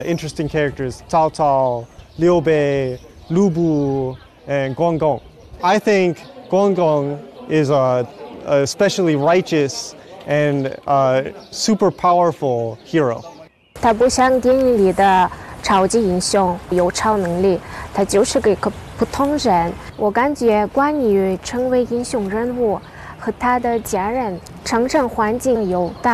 Interesting characters: Cao Cao, Liu Bei, Lu Bu, and Guan Gong. I think Guan Gong is a especially righteous and super powerful hero. 他不像电影里的超级英雄有超能力，他就是个普通人。我感觉关于成为英雄人物和他的家人成长环境有大